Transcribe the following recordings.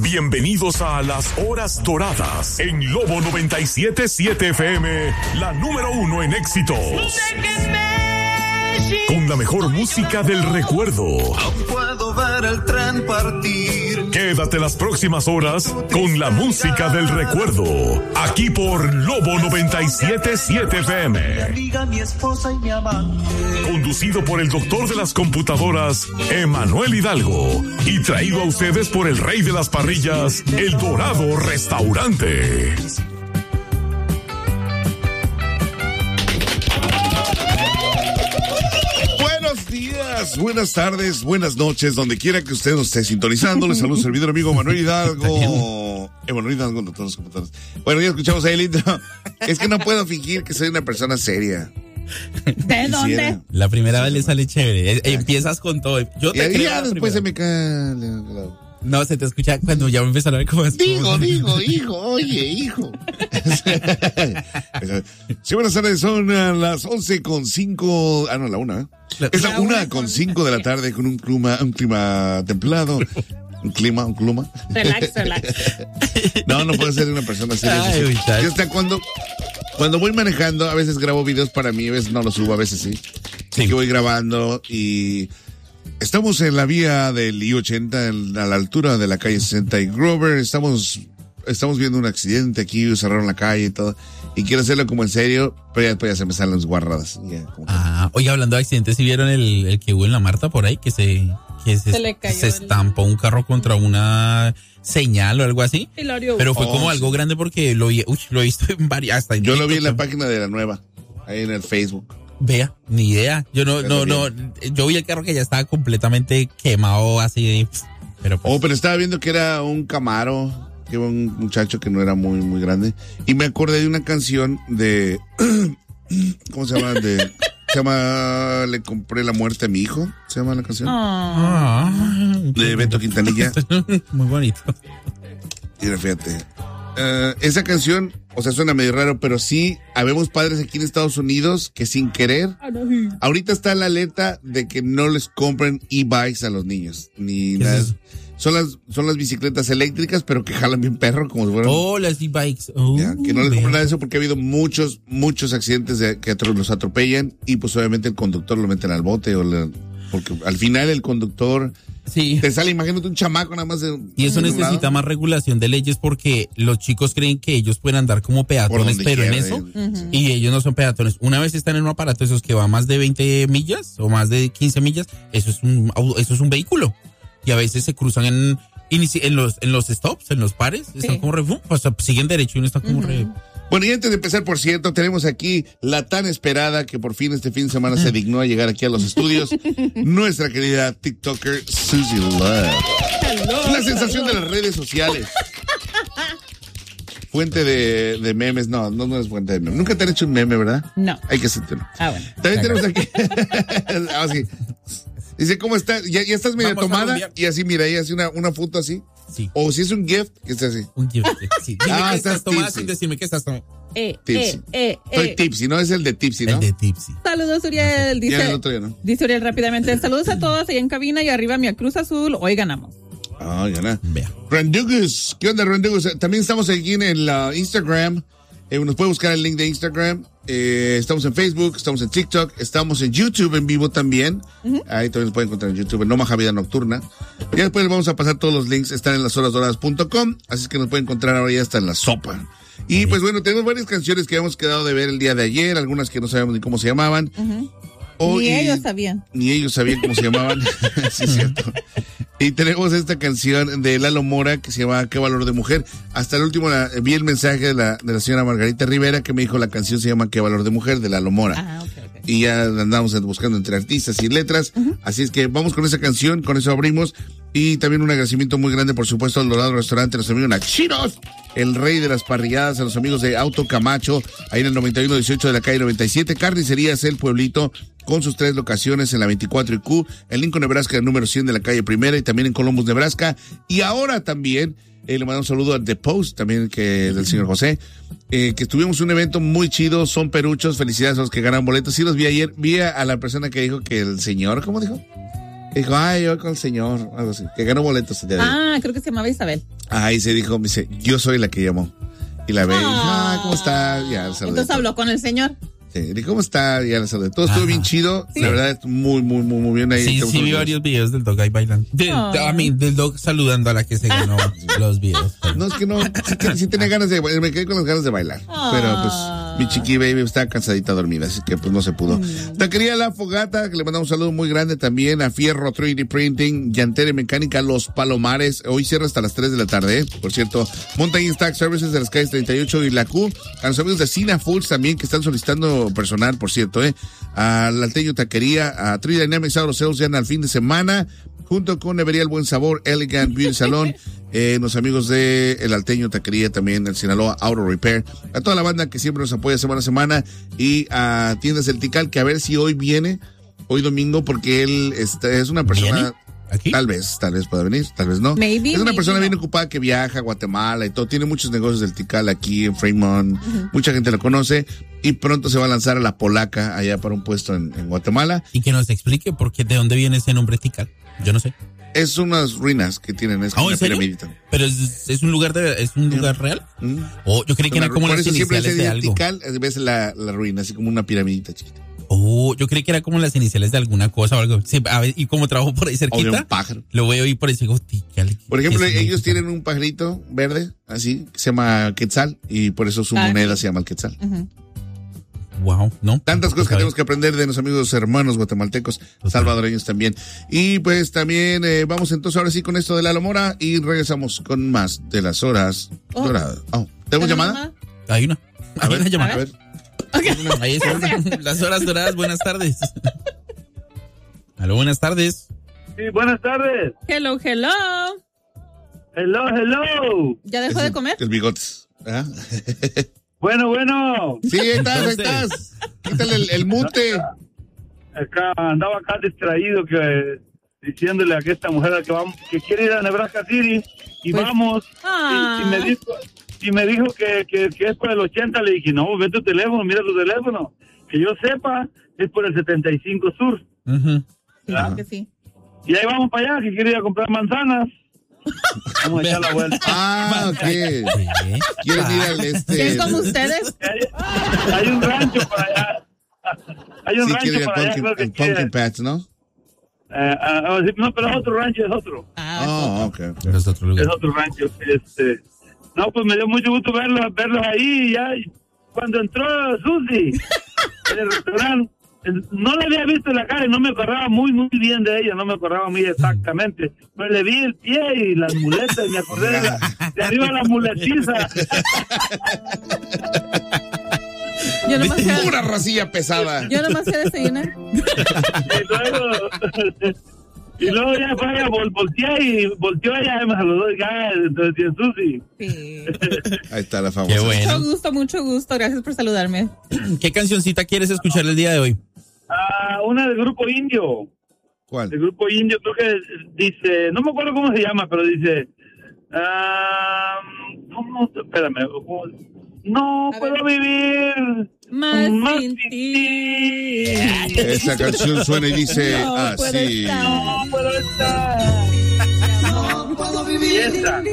Bienvenidos a las Horas Doradas en Lobo 97.7 FM, la número 1 en éxitos. Con la mejor música del recuerdo. Aún puedo ver el tren partir. Quédate las próximas horas con la música del recuerdo. Aquí por Lobo 97.7 FM. Mi amiga, mi esposa y mi amante. Conducido por el doctor de las computadoras, Emanuel Hidalgo. Y traído a ustedes por el rey de las parrillas, El Dorado Restaurante. Buenas tardes, buenas noches, donde quiera que usted nos esté sintonizando. Les saluda el servidor amigo Manuel Hidalgo. Manuel Hidalgo de todos los computadores. Bueno, ya escuchamos ahí el intro. Es que no puedo fingir que soy una persona seria. ¿De dónde? La primera vez le sale chévere. Empiezas con todo. Yo te creo. Ya después se me cae. No, se te escucha cuando ya me empiezan a ver cómo es. Digo, hijo, oye, hijo. Sí, buenas tardes, son las 11:05. Ah, no, la 1, ¿eh? Es la 1:05 de la tarde con un clima templado. Un clima. Relax. No puedo ser una persona seria. Yo hasta cuando voy manejando, a veces grabo videos para mí, a veces no los subo, a veces sí. Sí. Que voy grabando y estamos en la vía del I-80, a la altura de la calle 60 y Grover. Estamos viendo un accidente aquí, cerraron la calle y todo. Y quiero hacerlo como en serio, pero ya después ya se me salen las guarradas. Oye, hablando de accidentes, ¿sí vieron el que hubo en la Marta por ahí? Que se estampó un carro contra una señal o algo así. Pero fue como algo grande porque lo he visto en varias. Yo lo vi en la página de La Nueva, ahí en el Facebook. Vea, ni idea. Yo yo vi el carro que ya estaba completamente quemado así de... Pero estaba viendo que era un Camaro, que era un muchacho que no era muy, muy grande. Y me acordé de una canción de... ¿Cómo se llama? Se llama Le compré la muerte a mi hijo. ¿Se llama la canción? De Beto Quintanilla. Muy bonito. Y fíjate. Esa canción, o sea, suena medio raro, pero sí, habemos padres aquí en Estados Unidos que sin querer, ahorita está la alerta de que no les compren e-bikes a los niños, ni nada. Son las bicicletas eléctricas, pero que jalan bien perro, como si fueran. Las e-bikes. Que no les compren nada de eso porque ha habido muchos accidentes que los atropellan y pues obviamente el conductor lo meten al bote porque al final el conductor te sale, imagínate un chamaco nada más y eso necesita más regulación de leyes porque los chicos creen que ellos pueden andar como peatones, pero en eso, y ellos no son peatones. Una vez están en un aparato esos que va más de 20 millas o más de 15 millas, eso es un vehículo. Y a veces se cruzan en los stops, en los pares, están como siguen derecho y uno está como Bueno, y antes de empezar, por cierto, tenemos aquí la tan esperada, que por fin este fin de semana se dignó a llegar aquí a los estudios, nuestra querida TikToker Susie Love. La sensación de las redes sociales. Fuente de memes, no es fuente de memes. Nunca te han hecho un meme, ¿verdad? No. Hay que hacértelo. Bueno. También tenemos aquí. Así. Dice, ¿cómo estás? ¿Ya estás medio tomada? Y así, mira, ahí hace una foto así. Sí. O si es un gift, que está así. Un gift, sí. Dime que estás tomada sin decirme que estás tomada. Tipsy. Soy tipsy, ¿no? Es el de tipsy, ¿no? El de tipsy. Saludos, Uriel. Dice Uriel rápidamente. Saludos a todos ahí en cabina y arriba mi Cruz Azul. Hoy ganamos. Gana. Randugus. ¿Qué onda, Randugus? También estamos aquí en la Instagram. Nos puede buscar el link de Instagram. Estamos en Facebook, estamos en TikTok, estamos en YouTube en vivo también. Ahí también nos pueden encontrar en YouTube, en Omaha Vida Nocturna. Y después les vamos a pasar todos los links, están en lashorasdoradas.com, así es que nos pueden encontrar ahora ya hasta en la sopa. Y pues bueno, tenemos varias canciones que habíamos quedado de ver el día de ayer, algunas que no sabemos ni cómo se llamaban. Ni ellos sabían cómo se llamaban. Sí, es cierto. Y tenemos esta canción de Lalo Mora que se llama Qué Valor de Mujer. Hasta el último vi el mensaje de la señora Margarita Rivera que me dijo la canción se llama Qué Valor de Mujer de Lalo Mora. Okay. Y ya andamos buscando entre artistas y letras. Así es que vamos con esa canción, con eso abrimos. Y también un agradecimiento muy grande, por supuesto, al Dorado Restaurante, a los amigos Nachiros, el rey de las parrilladas, a los amigos de Auto Camacho, ahí en el 9118 de la calle 97, Carnicerías El Pueblito, con sus 3 locaciones en la 24 y Q, en Lincoln, Nebraska, el número 100 de la calle Primera, y también en Columbus, Nebraska. Y ahora también le mandamos un saludo a The Post, también del señor José, que tuvimos un evento muy chido, son peruchos, felicidades a los que ganan boletos. Sí los vi ayer, vi a la persona que dijo que el señor, ¿cómo dijo? Dijo, ay, yo con el señor, algo así, que ganó boletos. Creo que se llamaba Isabel. Ahí se dijo, me dice, yo soy la que llamó. Y la ve, ¿cómo está? Ya, entonces habló con el señor. Sí, ¿cómo está? Ya la saludé. Todo estuvo bien chido. Sí. La verdad, es muy bien ahí. Sí, vi varios videos del Dog ahí bailando. Del Dog saludando a la que se ganó los videos. No, es que no, sí tenía ganas de bailar, me quedé con las ganas de bailar. Pero pues, mi chiqui baby estaba cansadita dormida, así que pues no se pudo. Taquería La Fogata, que le mandamos un saludo muy grande también a Fierro 3D Printing, Llantera y Mecánica Los Palomares. Hoy cierra hasta las 3 de la tarde, Por cierto, Mountain Stack Services de las calles 38 y La Q. A los amigos de Cina Foods también, que están solicitando personal, por cierto, al Alteño Taquería, a Tree Dynamics Auto Sales ya en el fin de semana, junto con Nevería El Buen Sabor, Elegant Beauty Salon, los amigos de El Alteño Taquería también, el Sinaloa Auto Repair, a toda la banda que siempre nos apoya semana a semana, y a Tiendas El Tical, que a ver si hoy viene, hoy domingo, porque él es una persona... ¿Viene? ¿Aquí? Tal vez pueda venir, tal vez no. Es una persona bien ocupada que viaja a Guatemala y todo. Tiene muchos negocios del Tikal aquí en Fremont. Mucha gente lo conoce y pronto se va a lanzar a la Polaca allá para un puesto en Guatemala. Y que nos explique por qué, de dónde viene ese nombre Tikal. Yo no sé. Es unas ruinas que tienen, es como una piramidita. Pero es un lugar lugar real. O yo creí que era como las iniciales de algo. Tikal, ves la ruina, así como una piramidita chiquita. Yo creí que era como las iniciales de alguna cosa o algo. Sí, y como trabajo por ahí cerquita. O de un pájaro. Lo veo ahí por ahí. Por ejemplo, ellos tienen un pajarito verde, así, que se llama Quetzal, y por eso su moneda se llama el Quetzal. Wow, ¿no? Tantas cosas que tenemos que aprender de nuestros amigos hermanos guatemaltecos, salvadoreños también. Y pues también vamos entonces ahora sí con esto de Lalo Mora y regresamos con más de las horas doradas. ¿Tenemos llamada? Hay una. Hay una llamada. A ver. Okay. Ahí están las horas doradas. Buenas tardes. Aló, buenas tardes. Sí, buenas tardes. Hello. ¿Ya dejó de comer? El bigotes. Bueno. Sí, ahí estás. Quítale el mute. Andaba acá distraído diciéndole a esta mujer que quiere ir a Nebraska City y pues, vamos. Y me dijo que es por el 80. Le dije, no, ve tu teléfono, mira tu teléfono. Que yo sepa, es por el 75 Sur. Claro que sí. Y ahí vamos para allá, que quiere ir a comprar manzanas. Vamos a echar la vuelta. Ok. ¿Quieren ir al ¿Quién como ustedes? Hay un rancho para allá. Hay un rancho para allá. El Pumpkin Patch, ¿no? No, pero es otro rancho, es otro. Okay. Es otro lugar. Es otro rancho. No, pues me dio mucho gusto verlos ahí. Ya. Cuando entró Susi en el restaurante, no le había visto la cara y no me acordaba muy bien de ella, no me acordaba muy exactamente. Pero le vi el pie y las muletas, y me acordé de arriba la muletiza. Pura racilla pesada. Yo nomás sé desayunar. Y luego ya fue a volteó ella, me saludó entonces Susi. Sí. Ahí está la famosa. Qué bueno. Mucho gusto, gracias por saludarme. ¿Qué cancioncita quieres escuchar el día de hoy? Una del Grupo Indio. ¿Cuál? El Grupo Indio, creo que dice, no me acuerdo cómo se llama, pero dice, espérame, no puedo vivir más sin ti. Esa canción suena y dice así. No puedo estar. No puedo vivir. Esa.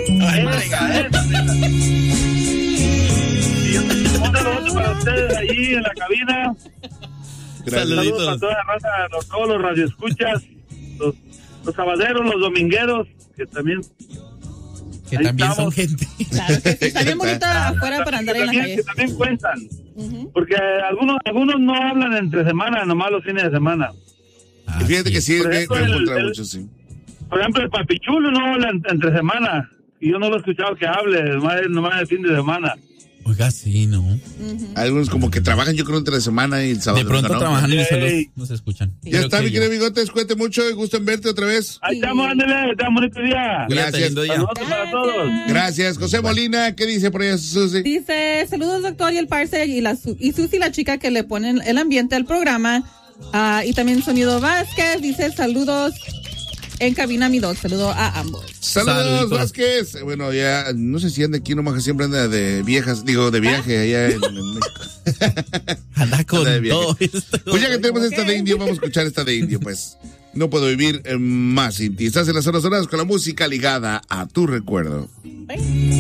Y un saludo para ustedes ahí en la cabina. Saludos a toda la raza, a todos los radioescuchas, los sabaderos, los domingueros, que también son gente. Claro que sí, está bien bonita afuera para andar en la calle. Que también cuentan, porque algunos no hablan entre semana, nomás los fines de semana. Y fíjate que sí, me he encontrado mucho, sí. Por ejemplo, el Papichulo no habla entre semana, y yo no lo he escuchado que hable, nomás el fin de semana. Oiga, sí, ¿no? Algunos como que trabajan, yo creo, entre la semana y el sábado. De pronto trabajan y no se escuchan. Ya está, mi querido Bigotes, cuídate mucho y gusto en verte otra vez. Ahí estamos, ándale, estamos bonito día. Gracias. Saludos para todos. Gracias. José Molina, ¿qué dice por ahí Susi? Dice, saludos doctor y el parce y Susi, la chica que le ponen el ambiente al programa. Y también Sonido Vázquez, dice, saludos. En cabina mi doc, saludo a ambos. Saludos, Vázquez. Bueno, ya, no sé si anda aquí nomás, siempre anda de viejas, de viaje allá en México. Anda con todo esto. Pues ya que tenemos esta de Indio, vamos a escuchar esta de Indio, pues. No puedo vivir más sin ti. Estás en las zonas doradas con la música ligada a tu recuerdo.